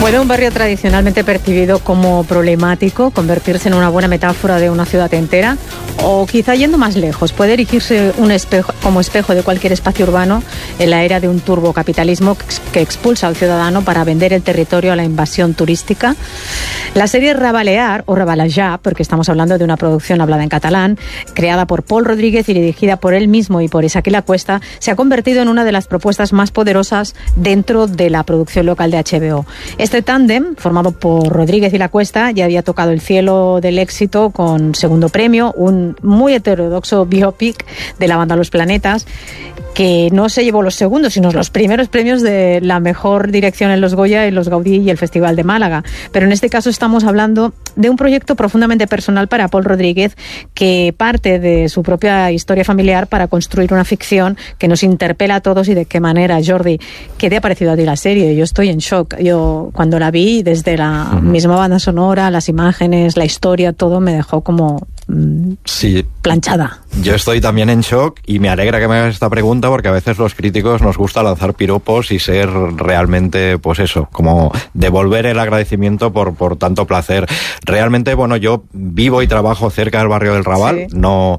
¿Puede un barrio tradicionalmente percibido como problemático convertirse en una buena metáfora de una ciudad entera? O quizá yendo más lejos, ¿puede erigirse como espejo de cualquier espacio urbano en la era de un turbocapitalismo que expulsa al ciudadano para vender el territorio a la invasión turística? La serie Rabalear, o Rabalejar, porque estamos hablando de una producción hablada en catalán, creada por Pol Rodríguez y dirigida por él mismo y por Ezequiel Lacuesta, se ha convertido en una de las propuestas más poderosas dentro de la producción local de HBO. Este tándem, formado por Rodríguez y Lacuesta, ya había tocado el cielo del éxito con Segundo Premio, un muy heterodoxo biopic de la banda Los Planetas, que no se llevó los segundos, sino los primeros premios de la mejor dirección en los Goya, en los Gaudí y el Festival de Málaga. Pero en este caso estamos hablando de un proyecto profundamente personal para Pol Rodríguez, que parte de su propia historia familiar para construir una ficción que nos interpela a todos. Y de qué manera, Jordi, ¿qué te ha parecido a ti la serie? Yo estoy en shock. Yo cuando la vi, desde la misma banda sonora, las imágenes, la historia, todo me dejó como planchada. Yo estoy también en shock y me alegra que me hagas esta pregunta, porque a veces los críticos nos gusta lanzar piropos y ser realmente, pues eso, como devolver el agradecimiento por tanto placer. Realmente, bueno, yo vivo y trabajo cerca del barrio del Raval, sí. No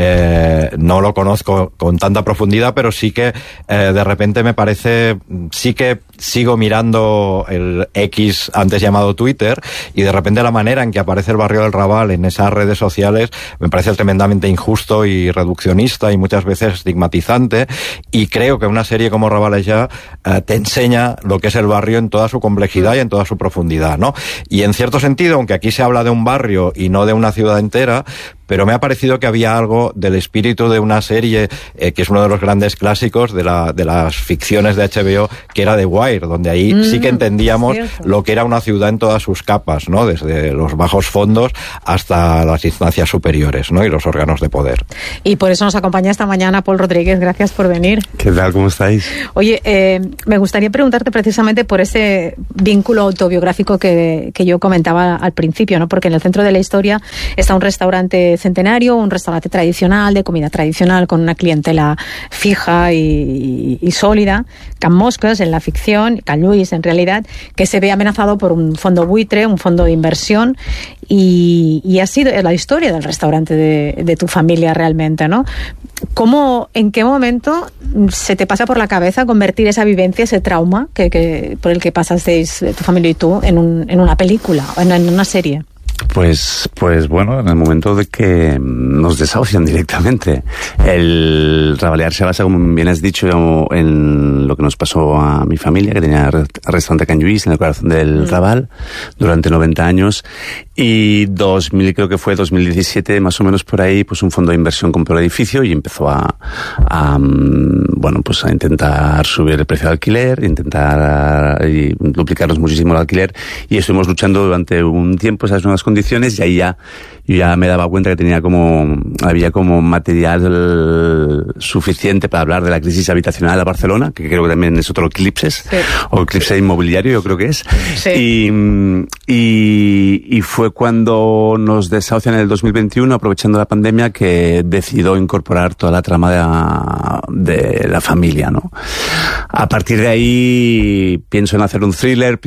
lo conozco con tanta profundidad, pero sí que de repente me parece, sí que sigo mirando el X antes llamado Twitter, y de repente la manera en que aparece el barrio del Raval en esas redes sociales me parece tremendamente injusto y reduccionista y muchas veces estigmatizante, y creo que una serie como Rabalejar te enseña lo que es el barrio en toda su complejidad y en toda su profundidad, ¿no? Y en cierto sentido, aunque aquí se habla de un barrio y no de una ciudad entera, pero me ha parecido que había algo del espíritu de una serie que es uno de los grandes clásicos de las ficciones de HBO, que era The Wire, donde ahí sí que entendíamos lo que era una ciudad en todas sus capas, ¿no? Desde los bajos fondos hasta las instancias superiores, ¿no? Y los órganos de poder. Y por eso nos acompaña esta mañana Pol Rodríguez. Gracias por venir. ¿Qué tal? ¿Cómo estáis? Oye, me gustaría preguntarte precisamente por ese vínculo autobiográfico que yo comentaba al principio, ¿no? Porque en el centro de la historia está un restaurante centenario, un restaurante tradicional, de comida tradicional, con una clientela fija y sólida. Can Mosques en la ficción, Can Lluís en realidad, que se ve amenazado por un fondo buitre, un fondo de inversión, y ha sido la historia del restaurante de tu familia realmente, ¿no? ¿En qué momento se te pasa por la cabeza convertir esa vivencia, ese trauma por el que pasasteis tu familia y tú en una película, en una serie? Pues bueno, en el momento de que nos desahucian directamente. El Rabalear se basa, como bien has dicho, en lo que nos pasó a mi familia, que tenía el restaurante Can Lluís en el corazón del Raval durante 90 años. Y creo que fue 2017, más o menos por ahí, pues un fondo de inversión compró el edificio y empezó a intentar subir el precio del alquiler, intentar duplicarnos muchísimo el alquiler, y estuvimos luchando durante un tiempo esas nuevas condiciones, y ahí yo ya me daba cuenta que había como material suficiente para hablar de la crisis habitacional de Barcelona, que creo que también es otro eclipse, o eclipse inmobiliario, yo creo que es. Sí. Y fue cuando nos desahucian en el 2021, aprovechando la pandemia, que decidió incorporar toda la trama de la familia, ¿no? A partir de ahí pienso en hacer un thriller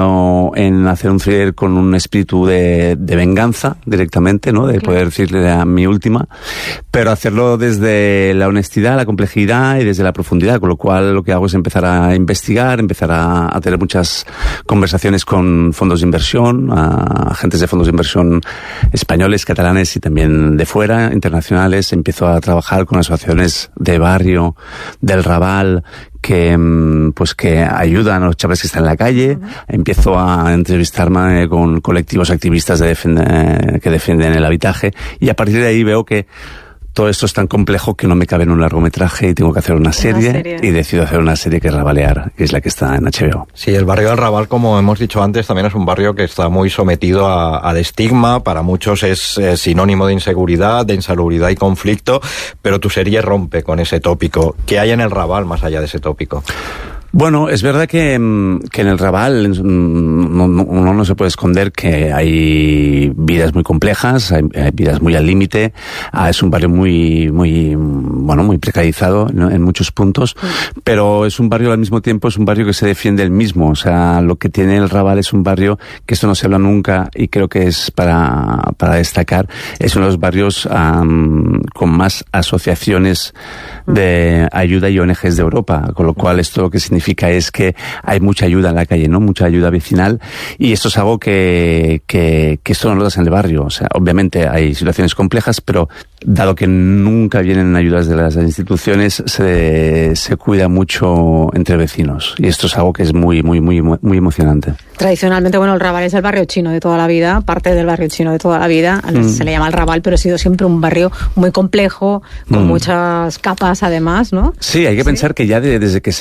con un espíritu de venganza directamente, ¿no? De poder decirle a mi última, pero hacerlo desde la honestidad, la complejidad y desde la profundidad, con lo cual lo que hago es empezar a investigar, empezar a tener muchas conversaciones con fondos de inversión, a agentes de fondos de inversión españoles, catalanes y también de fuera, internacionales. Empiezo a trabajar con asociaciones de barrio del Raval que ayudan a los chavales que están en la calle. Empiezo a entrevistarme con colectivos activistas que defienden el habitaje, y a partir de ahí veo que todo esto es tan complejo que no me cabe en un largometraje y tengo que hacer una serie. Y decido hacer una serie que es Rabalear, que es la que está en HBO. Sí, el barrio del Raval, como hemos dicho antes, también es un barrio que está muy sometido al estigma. Para muchos es sinónimo de inseguridad, de insalubridad y conflicto, pero tu serie rompe con ese tópico. ¿Qué hay en el Raval más allá de ese tópico? Bueno, es verdad que en el Raval uno no se puede esconder que hay vidas muy complejas, hay vidas muy al límite. Es un barrio muy precarizado, ¿no?, en muchos puntos, pero es un barrio al mismo tiempo, es un barrio que se defiende el mismo. O sea, lo que tiene el Raval es un barrio que esto no se habla nunca y creo que es para destacar. Es uno de los barrios con más asociaciones de ayuda y ONGs de Europa, con lo cual esto lo que significa es que hay mucha ayuda en la calle, ¿no? Mucha ayuda vecinal, y esto es algo que esto no lo das en el barrio. O sea, obviamente hay situaciones complejas, pero dado que nunca vienen ayudas de las instituciones, se cuida mucho entre vecinos, y esto es algo que es muy emocionante. Tradicionalmente, bueno, el Raval es el barrio chino de toda la vida, parte del barrio chino de toda la vida. Se le llama el Raval, pero ha sido siempre un barrio muy complejo, con muchas capas además, ¿no? Sí, hay que pensar que ya desde que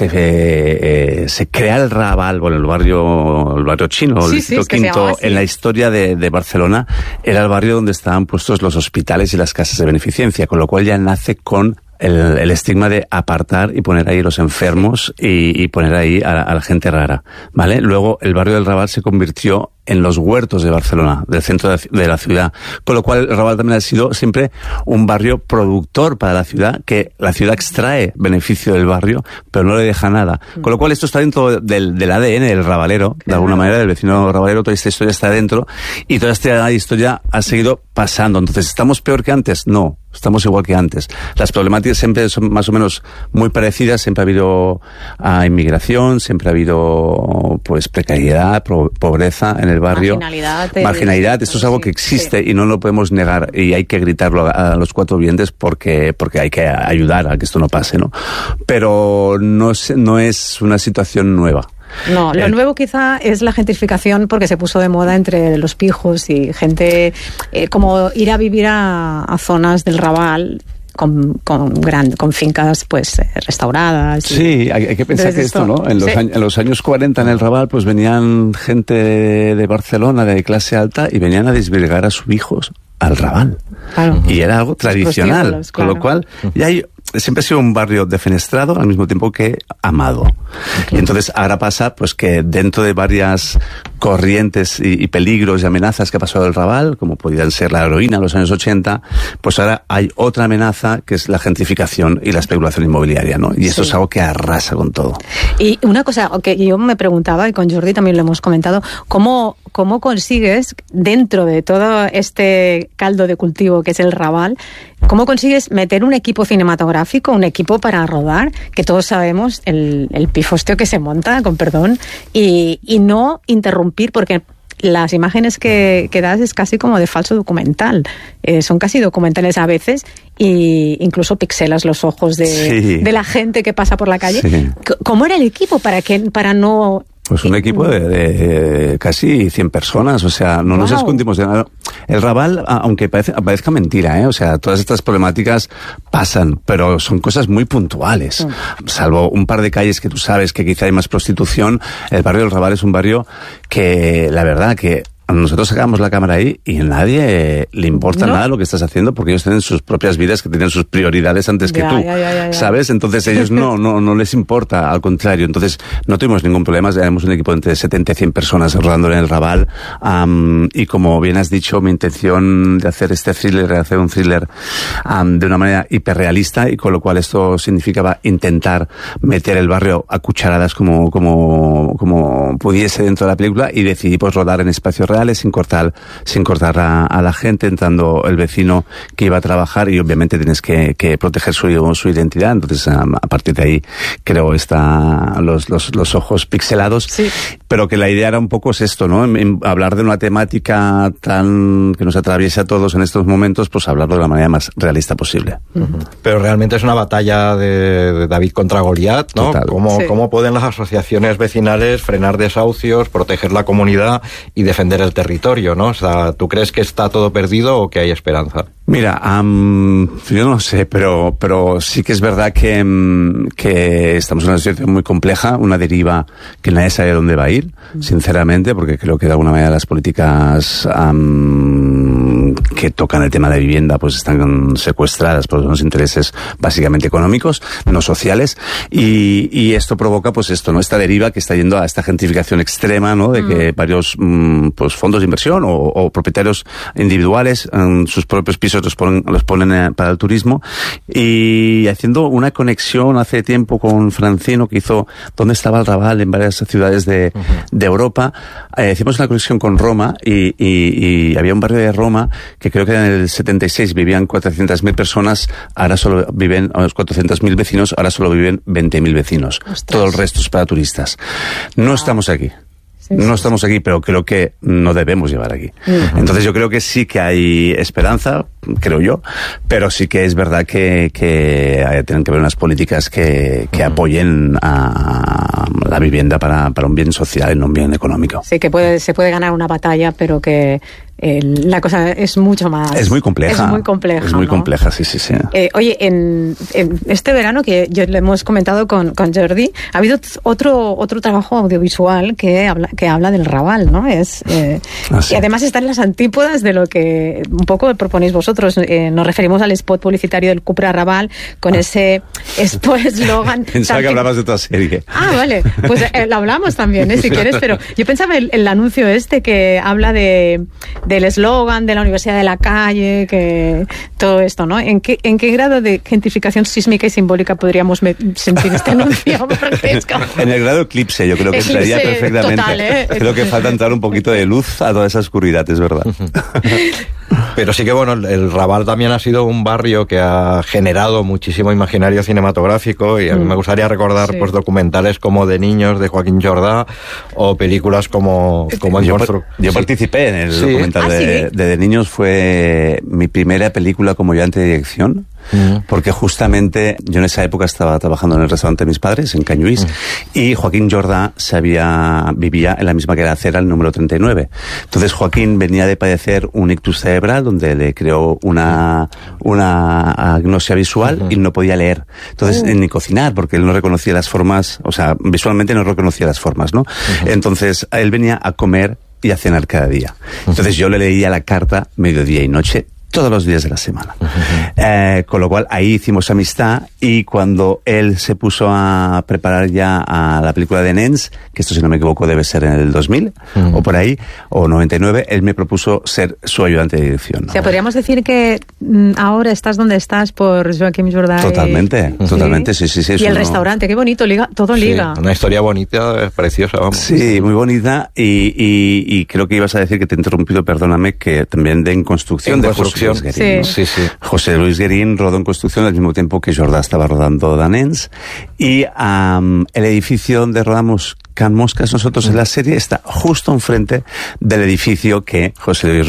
se crea el Raval, bueno, el barrio chino, el distrito quinto, en la historia de Barcelona, era el barrio donde estaban puestos los hospitales y las casas de beneficencia, con lo cual ya nace con el estigma de apartar y poner ahí los enfermos y poner ahí a la gente rara, ¿vale? Luego el barrio del Raval se convirtió en los huertos de Barcelona, del centro de la ciudad, con lo cual el Raval también ha sido siempre un barrio productor para la ciudad, que la ciudad extrae beneficio del barrio, pero no le deja nada. Con lo cual esto está dentro del ADN del rabalero, de alguna manera, del vecino rabalero. Toda esta historia está dentro y toda esta historia ha seguido pasando. Entonces, ¿estamos peor que antes? No. Estamos igual que antes. Las problemáticas siempre son más o menos muy parecidas. Siempre ha habido inmigración, siempre ha habido pues precariedad, pobreza en el barrio. Marginalidad. Esto es algo que existe y no lo podemos negar, y hay que gritarlo a los cuatro vientos porque hay que ayudar a que esto no pase, ¿no? Pero no es una situación nueva. No, lo nuevo quizá es la gentrificación, porque se puso de moda entre los pijos y gente, como ir a vivir a zonas del Raval con fincas pues restauradas. Sí, hay que pensar que esto, ¿no? En los años 40 en el Raval pues venían gente de Barcelona de clase alta y venían a desvirgar a sus hijos al Raval. Claro. Y era algo tradicional, con lo cual ya siempre ha sido un barrio defenestrado al mismo tiempo que amado. Okay. Y entonces ahora pasa pues que dentro de varias corrientes y peligros y amenazas que ha pasado el Raval, como podían ser la heroína en los años 80, pues ahora hay otra amenaza que es la gentrificación y la especulación inmobiliaria, ¿no? Y esto es algo que arrasa con todo. Y una cosa que yo me preguntaba, y con Jordi también lo hemos comentado, ¿cómo consigues, dentro de todo este caldo de cultivo que es el Raval, cómo consigues meter un equipo cinematográfico, un equipo para rodar, que todos sabemos el pifosteo que se monta, con perdón, y no interrumpir, porque las imágenes que das es casi como de falso documental, son casi documentales a veces, e incluso pixelas los ojos de la gente que pasa por la calle. Sí. ¿Cómo era el equipo para no...? Pues un equipo de casi 100 personas, o sea, no nos escondimos de nada. El Raval, aunque parezca mentira, o sea, todas estas problemáticas pasan, pero son cosas muy puntuales. Salvo un par de calles que tú sabes que quizá hay más prostitución, el barrio del Raval es un barrio que, la verdad, que nosotros sacamos la cámara ahí y a nadie le importa nada lo que estás haciendo, porque ellos tienen sus propias vidas, que tienen sus prioridades antes que tú, ¿sabes? Entonces ellos no les importa, al contrario. Entonces no tuvimos ningún problema, éramos un equipo de entre 70 y 100 personas rodando en el Raval, y como bien has dicho, mi intención de hacer este thriller era hacer un thriller de una manera hiperrealista, y con lo cual esto significaba intentar meter el barrio a cucharadas como pudiese dentro de la película, y decidí pues rodar en espacios reales, sin cortar a la gente, entrando el vecino que iba a trabajar, y obviamente tienes que proteger su identidad. Entonces a partir de ahí creo los ojos pixelados, pero que la idea era un poco es esto, ¿no? Hablar de una temática tan que nos atraviesa a todos en estos momentos, pues hablarlo de la manera más realista posible. Pero realmente es una batalla de David contra Goliat, ¿no? ¿Cómo pueden las asociaciones vecinales frenar desahucios, proteger la comunidad y defender el territorio, ¿no? O sea, ¿tú crees que está todo perdido o que hay esperanza? Mira, yo no sé, pero sí que es verdad que estamos en una situación muy compleja, una deriva que nadie sabe dónde va a ir, sinceramente, porque creo que de alguna manera las políticas que tocan el tema de vivienda pues están secuestradas por unos intereses básicamente económicos, no sociales, y esto provoca pues esto, ¿no? Esta deriva que está yendo a esta gentrificación extrema, ¿no? De que varios pues fondos de inversión o propietarios individuales sus propios pisos los ponen para el turismo, y haciendo una conexión hace tiempo con Francino que hizo ¿Dónde estaba el Raval? En varias ciudades de Europa, hicimos una conexión con Roma y había un barrio de Roma que creo que en el 76 vivían 400.000 personas, ahora solo viven 400.000 vecinos, ahora solo viven 20.000 vecinos. Ostras. Todo el resto es para turistas. No estamos aquí. No estamos aquí, pero creo que no debemos llevar aquí. Entonces yo creo que sí que hay esperanza, creo yo, pero sí que es verdad que tienen que haber unas políticas que apoyen a la vivienda para un bien social y no un bien económico. Sí, que se puede ganar una batalla, pero que la cosa es mucho más... Es muy compleja. Es muy compleja, Es muy ¿no? compleja, sí. Oye, en este verano, que yo le hemos comentado con Jordi, ha habido otro trabajo audiovisual que habla del Raval, ¿no? Y además está en las antípodas de lo que un poco proponéis vosotros. Nos referimos al spot publicitario del Cupra Raval con ese eslogan... Pensaba que hablabas de otra serie. Ah, vale. Pues lo hablamos también, si quieres, pero yo pensaba el anuncio que habla del eslogan de la Universidad de la Calle, que todo esto, ¿no? ¿En qué grado de gentrificación sísmica y simbólica podríamos sentir este anuncio? En el grado eclipse, yo creo que entraría perfectamente. Total, Creo que falta entrar un poquito de luz a toda esa oscuridad, es verdad. Pero sí que bueno, el Raval también ha sido un barrio que ha generado muchísimo imaginario cinematográfico, y a mí me gustaría recordar pues documentales como De niños, de Joaquín Jordá, o películas como Yo participé en el documental de niños, fue mi primera película como ayudante de dirección. Porque justamente yo en esa época estaba trabajando en el restaurante de mis padres, en Cañuís, y Joaquín Jordá vivía en la misma calle Acera, el número 39. Entonces Joaquín venía de padecer un ictus cerebral, donde le creó una agnosia visual y no podía leer. Entonces, ni cocinar, porque él no reconocía las formas, o sea, visualmente no reconocía las formas, ¿no? Entonces, él venía a comer y a cenar cada día. Entonces yo le leía la carta mediodía y noche, todos los días de la semana. Con lo cual ahí hicimos amistad, y cuando él se puso a preparar ya a la película de Nens, que esto si no me equivoco debe ser en el 2000 o por ahí, o 99, él me propuso ser su ayudante de dirección, ¿no? O sea, podríamos decir que ahora estás donde estás por Joaquim Jordá. Totalmente, sí. Y el restaurante, qué bonito, todo liga. Una historia bonita, preciosa, vamos. Sí, muy bonita, y creo que ibas a decir, que te he interrumpido, perdóname, que también de En Construcción, de José Luis Guerín, sí. José Luis Guerín rodó En Construcción al mismo tiempo que Jordá estaba rodando Danens, y el edificio donde rodamos Can Moscas nosotros en la serie está justo enfrente del edificio que José Luis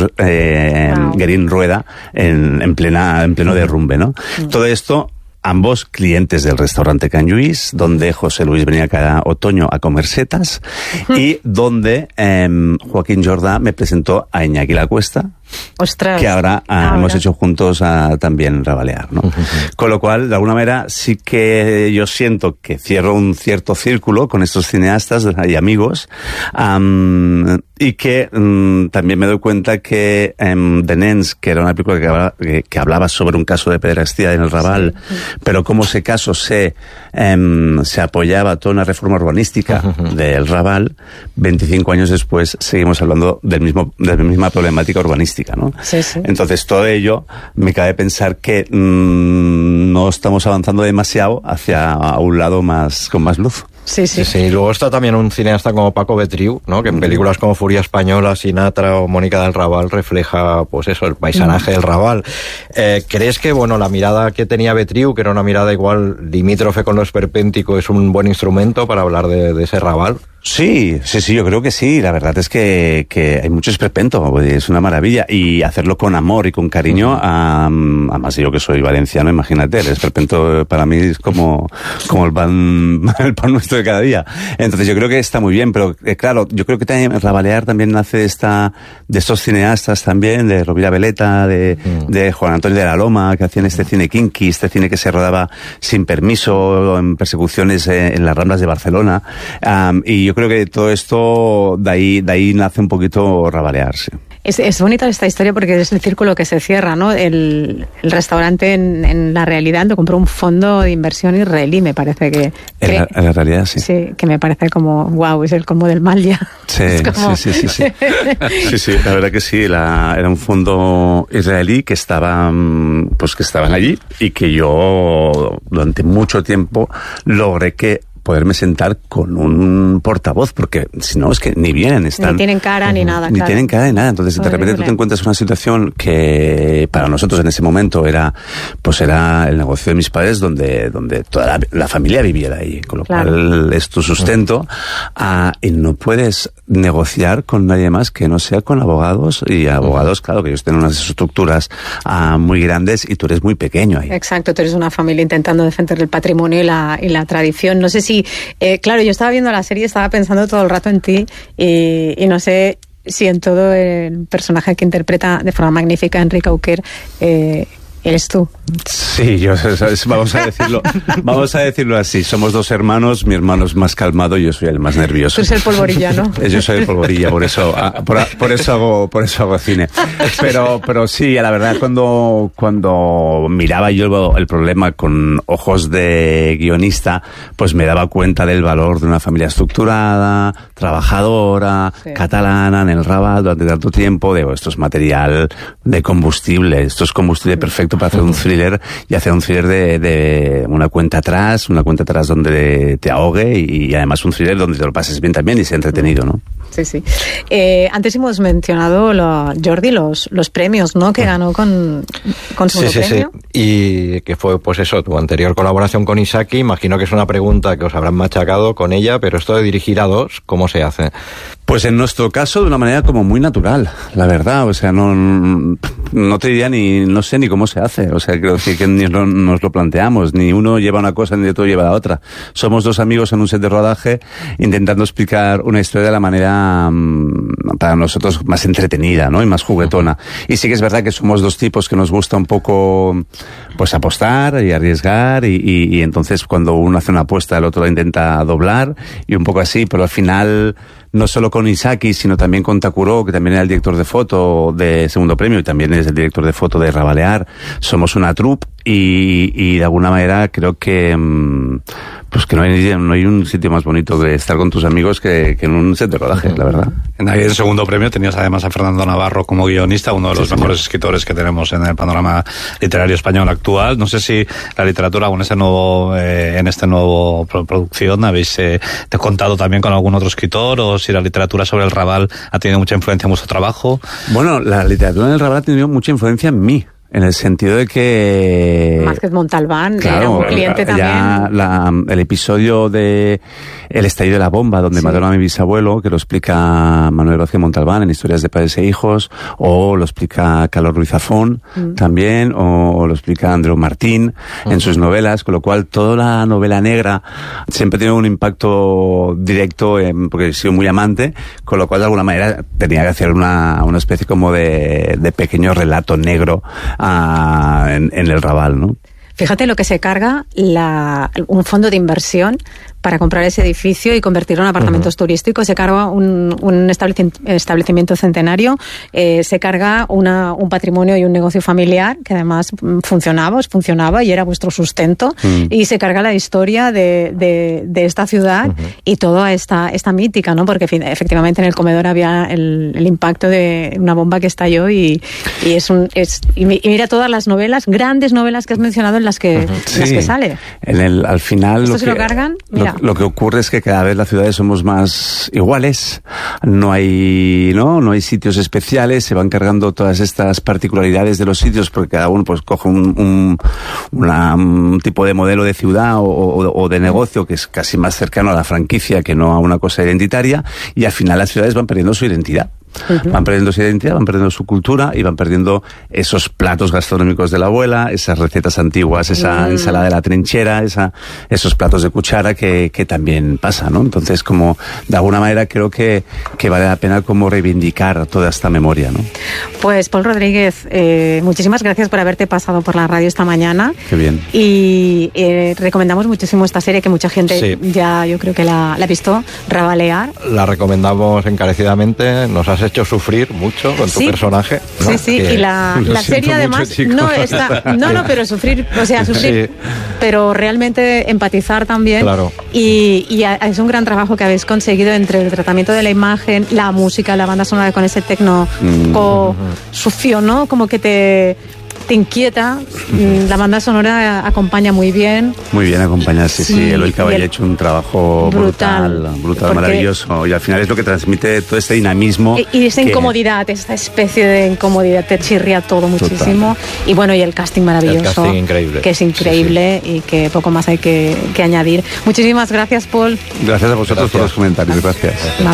Guerín rueda en pleno derrumbe, ¿no? Todo esto, ambos clientes del restaurante Can Lluís, donde José Luis venía cada otoño a comer setas, y donde Joaquín Jordá me presentó a Iñaki La Cuesta, Ostras. que ahora hemos hecho juntos también Rabalear, ¿no? Con lo cual, de alguna manera, sí que yo siento que cierro un cierto círculo con estos cineastas y amigos, y que también me doy cuenta que The Nens, que era una película que hablaba sobre un caso de pederastia en el Raval, pero como ese caso se apoyaba toda una reforma urbanística del Raval, 25 años después seguimos hablando de la misma problemática urbanística, ¿no? Sí. Entonces todo ello me cabe pensar que no estamos avanzando demasiado hacia un lado con más luz. Sí. Luego está también un cineasta como Paco Betriu, ¿no? Que en películas como Furia Española, Sinatra o Mónica del Raval refleja, pues eso, el paisanaje del Raval. ¿Crees que, bueno, la mirada que tenía Betriu, que era una mirada igual limítrofe con lo esperpéntico, es un buen instrumento para hablar de ese Raval? Sí, yo creo que sí. La verdad es que hay mucho esperpento, es una maravilla, y hacerlo con amor y con cariño. Además, yo que soy valenciano, imagínate, el esperpento para mí es como el pan nuestro de cada día. Entonces yo creo que está muy bien, pero claro, yo creo que también Rabalear también nace de estos cineastas también, de Rovira Veleta, de Juan Antonio de la Loma, que hacían este cine kinky, este cine que se rodaba sin permiso, en persecuciones en las Ramblas de Barcelona, y yo creo que todo esto, de ahí nace un poquito Rabalear, sí. Es bonita esta historia porque es el círculo que se cierra, ¿no? El restaurante en la realidad lo compró un fondo de inversión israelí, me parece que... En la realidad, sí. Sí, que me parece como, wow, es el colmo del mal ya. Sí, sí, la verdad que sí, era un fondo israelí que estaban allí y que yo durante mucho tiempo logré poderme sentar con un portavoz, porque si no es que ni vienen, están... Ni tienen cara ni nada, Ni tienen cara ni nada, entonces de repente tú te encuentras en una situación que para nosotros en ese momento era el negocio de mis padres donde toda la familia viviera ahí, con lo cual es tu sustento, y no puedes negociar con nadie más que no sea con abogados, y abogados, claro, que ellos tienen unas estructuras muy grandes y tú eres muy pequeño ahí. Exacto, tú eres una familia intentando defender el patrimonio y la tradición. No sé si claro, yo estaba viendo la serie, estaba pensando todo el rato en ti y no sé si en todo el personaje que interpreta de forma magnífica Enrique Auquer eres tú. Sí, vamos a decirlo así. Somos dos hermanos, mi hermano es más calmado y yo soy el más nervioso. Tú eres el polvorilla, ¿no? Yo soy el polvorilla, por eso hago cine. Pero sí, la verdad, cuando miraba yo el problema con ojos de guionista, pues me daba cuenta del valor de una familia estructurada, trabajadora, catalana, en el Raval durante tanto tiempo. Digo, esto es material de combustible, esto es combustible perfecto para hacer un thriller, y hacer un thriller de una cuenta atrás donde te ahogue, y además un thriller donde te lo pases bien también y sea entretenido, ¿no? Sí. Antes hemos mencionado, Jordi, los premios, ¿no?, que ganó con segundo premio. Sí. Y que fue, pues eso, tu anterior colaboración con Isaki. Imagino que es una pregunta que os habrán machacado con ella, pero esto de dirigir a dos, ¿cómo se hace? Pues en nuestro caso de una manera como muy natural, la verdad. O sea, no te diría no sé ni cómo se hace. O sea, creo decir que ni nos lo planteamos. Ni uno lleva una cosa ni de todo lleva la otra. Somos dos amigos en un set de rodaje intentando explicar una historia de la manera para nosotros más entretenida, ¿no? Y más juguetona. Y sí que es verdad que somos dos tipos que nos gusta un poco pues apostar y arriesgar, y entonces cuando uno hace una apuesta el otro la intenta doblar, y un poco así, pero al final no solo con Isaki, sino también con Takuro, que también era el director de foto de Segundo Premio y también es el director de foto de Rabalear. Somos una troupe y de alguna manera creo que pues que no hay un sitio más bonito que estar con tus amigos que en un set de rodaje, la verdad. En el Segundo Premio tenías además a Fernando Navarro como guionista, uno de los mejores escritores que tenemos en el panorama literario español actual. No sé si la literatura con en este nuevo producción habéis te contado también con algún otro escritor, o si la literatura sobre el Raval ha tenido mucha influencia en vuestro trabajo. Bueno, la literatura en el Raval ha tenido mucha influencia en mí. En el sentido de que... Márquez Montalbán, claro, era un cliente también. El episodio de El estallido de la bomba, donde mataron a mi bisabuelo, que lo explica Manuel Vázquez Montalbán en Historias de Padres e Hijos, o lo explica Carlos Ruiz Zafón también, o lo explica Andreu Martín en sus novelas, con lo cual toda la novela negra siempre tiene un impacto directo, porque he sido muy amante, con lo cual de alguna manera tenía que hacer una especie como de pequeño relato negro en el Raval, ¿no? Fíjate lo que se carga un fondo de inversión para comprar ese edificio y convertirlo en apartamentos turísticos. Se carga un establecimiento centenario, se carga un patrimonio y un negocio familiar que además funcionaba y era vuestro sustento, y se carga la historia de esta ciudad y toda esta mítica, ¿no? Porque efectivamente en el comedor había el impacto de una bomba que estalló y mira todas las novelas, grandes novelas que has mencionado en las que sale. Al final ¿esto se lo cargan? Mira. Lo que ocurre es que cada vez las ciudades somos más iguales, no hay sitios especiales, se van cargando todas estas particularidades de los sitios porque cada uno pues coge un tipo de modelo de ciudad o de negocio que es casi más cercano a la franquicia que no a una cosa identitaria, y al final las ciudades van perdiendo su identidad. Van perdiendo su identidad, van perdiendo su cultura y van perdiendo esos platos gastronómicos de la abuela, esas recetas antiguas, esa ensalada de la trinchera, esos platos de cuchara que también pasa, ¿no? Entonces, como de alguna manera creo que vale la pena como reivindicar toda esta memoria, ¿no? Pues Pol Rodríguez, muchísimas gracias por haberte pasado por la radio esta mañana. Qué bien. Y recomendamos muchísimo esta serie que mucha gente ya yo creo que la ha visto, Rabalear. La recomendamos encarecidamente, nos has hecho sufrir mucho con tu personaje, ¿no? Sí, sí, y la serie además pero sufrir, pero realmente empatizar también. Claro. Y es un gran trabajo que habéis conseguido entre el tratamiento de la imagen, la música, la banda sonora con ese tecno sucio, ¿no? Como que te inquieta. La banda sonora acompaña muy bien. Muy bien acompañada, sí. Eloy Caballé ha hecho un trabajo brutal, maravilloso. Y al final es lo que transmite todo este dinamismo. Y esa incomodidad, esta especie de incomodidad, te chirria todo muchísimo. Total. Y bueno, y el casting maravilloso. El casting increíble. Que es increíble y que poco más hay que añadir. Muchísimas gracias, Paul. Gracias a vosotros por los comentarios. Gracias.